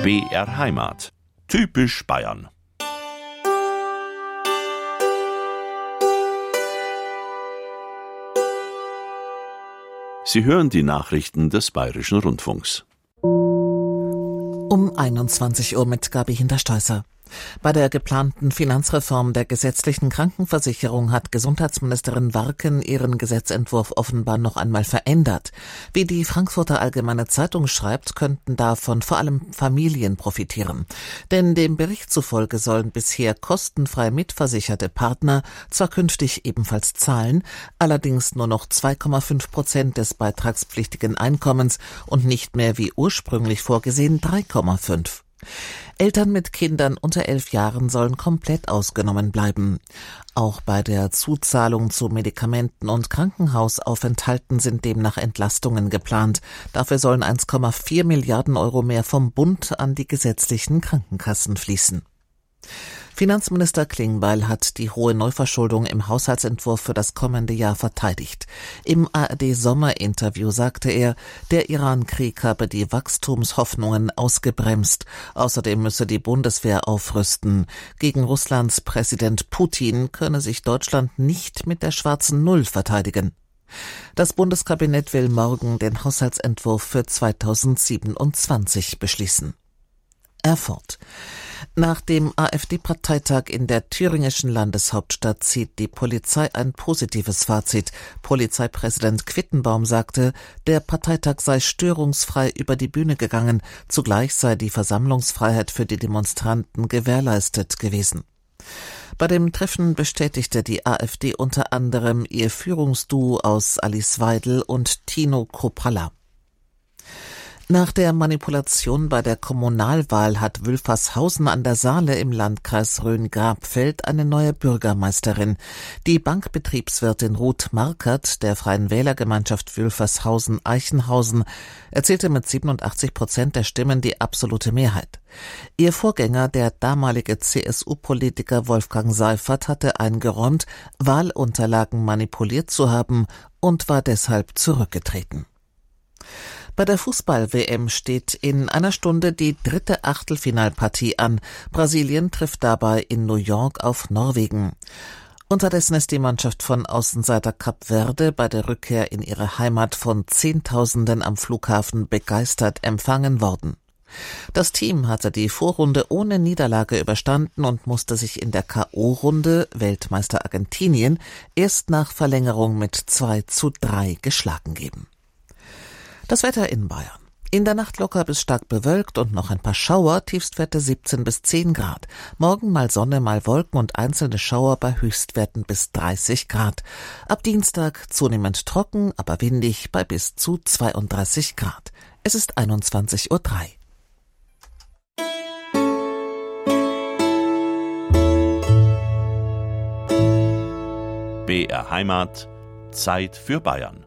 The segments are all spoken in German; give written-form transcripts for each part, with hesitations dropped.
BR Heimat. Typisch Bayern. Sie hören die Nachrichten des Bayerischen Rundfunks. Um 21 Uhr mit Gabi Hintersteußer. Bei der geplanten Finanzreform der gesetzlichen Krankenversicherung hat Gesundheitsministerin Warken ihren Gesetzentwurf offenbar noch einmal verändert. Wie die Frankfurter Allgemeine Zeitung schreibt, könnten davon vor allem Familien profitieren. Denn dem Bericht zufolge sollen bisher kostenfrei mitversicherte Partner zwar künftig ebenfalls zahlen, allerdings nur noch 2,5% des beitragspflichtigen Einkommens und nicht mehr wie ursprünglich vorgesehen 3,5%. Eltern mit Kindern unter 11 Jahren sollen komplett ausgenommen bleiben. Auch bei der Zuzahlung zu Medikamenten und Krankenhausaufenthalten sind demnach Entlastungen geplant. Dafür sollen 1,4 Milliarden Euro mehr vom Bund an die gesetzlichen Krankenkassen fließen. Finanzminister Klingbeil hat die hohe Neuverschuldung im Haushaltsentwurf für das kommende Jahr verteidigt. Im ARD-Sommerinterview sagte er, der Iran-Krieg habe die Wachstumshoffnungen ausgebremst. Außerdem müsse die Bundeswehr aufrüsten. Gegen Russlands Präsident Putin könne sich Deutschland nicht mit der schwarzen Null verteidigen. Das Bundeskabinett will morgen den Haushaltsentwurf für 2027 beschließen. Erfurt. Nach dem AfD-Parteitag in der thüringischen Landeshauptstadt zieht die Polizei ein positives Fazit. Polizeipräsident Quittenbaum sagte, der Parteitag sei störungsfrei über die Bühne gegangen. Zugleich sei die Versammlungsfreiheit für die Demonstranten gewährleistet gewesen. Bei dem Treffen bestätigte die AfD unter anderem ihr Führungsduo aus Alice Weidel und Tino Kruppalla. Nach der Manipulation bei der Kommunalwahl hat Wülfershausen an der Saale im Landkreis Rhön-Grabfeld eine neue Bürgermeisterin. Die Bankbetriebswirtin Ruth Markert der Freien Wählergemeinschaft Wülfershausen-Eichenhausen erzielte mit 87% der Stimmen die absolute Mehrheit. Ihr Vorgänger, der damalige CSU-Politiker Wolfgang Seifert, hatte eingeräumt, Wahlunterlagen manipuliert zu haben und war deshalb zurückgetreten. Bei der Fußball-WM steht in einer Stunde die dritte Achtelfinalpartie an. Brasilien trifft dabei in New York auf Norwegen. Unterdessen ist die Mannschaft von Außenseiter Kap Verde bei der Rückkehr in ihre Heimat von Zehntausenden am Flughafen begeistert empfangen worden. Das Team hatte die Vorrunde ohne Niederlage überstanden und musste sich in der K.O.-Runde, Weltmeister Argentinien, erst nach Verlängerung mit 2:3 geschlagen geben. Das Wetter in Bayern. In der Nacht locker bis stark bewölkt und noch ein paar Schauer, Tiefstwerte 17 bis 10 Grad. Morgen mal Sonne, mal Wolken und einzelne Schauer bei Höchstwerten bis 30 Grad. Ab Dienstag zunehmend trocken, aber windig bei bis zu 32 Grad. Es ist 21:03 Uhr. BR Heimat. Zeit für Bayern.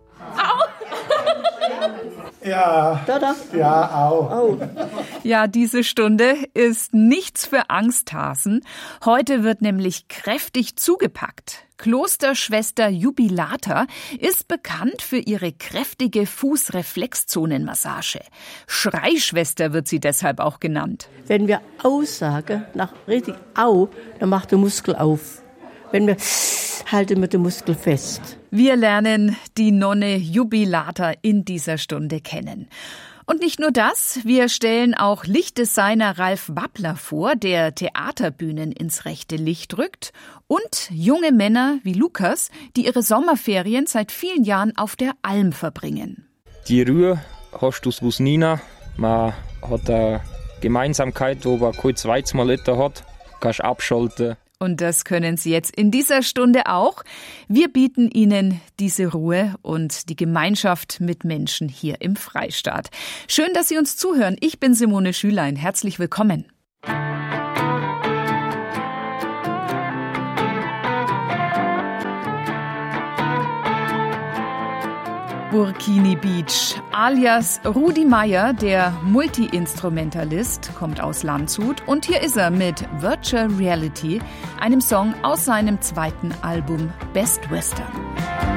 Ja, ja, auch. Ja, diese Stunde ist nichts für Angsthasen. Heute wird nämlich kräftig zugepackt. Klosterschwester Jubilata ist bekannt für ihre kräftige Fußreflexzonenmassage. Schreischwester wird sie deshalb auch genannt. Wenn wir aussagen, nach richtig Au, dann macht der Muskel auf. Wenn wir halten wir den Muskel fest. Wir lernen die Nonne Jubilata in dieser Stunde kennen. Und nicht nur das, wir stellen auch Lichtdesigner Ralf Wappler vor, der Theaterbühnen ins rechte Licht rückt, und junge Männer wie Lukas, die ihre Sommerferien seit vielen Jahren auf der Alm verbringen. Die Ruhe hast du es Nina. Man hat eine Gemeinsamkeit, wo man kurz mal hat, kannst abschalten. Und das können Sie jetzt in dieser Stunde auch. Wir bieten Ihnen diese Ruhe und die Gemeinschaft mit Menschen hier im Freistaat. Schön, dass Sie uns zuhören. Ich bin Simone Schülein. Herzlich willkommen. Burkini Beach, alias Rudi Meier, der Multi-Instrumentalist, kommt aus Landshut und hier ist er mit Virtual Reality, einem Song aus seinem zweiten Album Best Western.